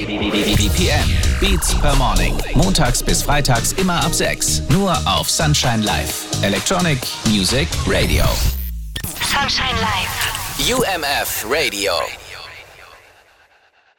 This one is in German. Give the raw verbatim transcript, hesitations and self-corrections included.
B P M, Beats per Morning. Montags bis freitags immer ab sechs. Nur auf Sunshine Live. Electronic Music Radio. Sunshine Live. U M F Radio.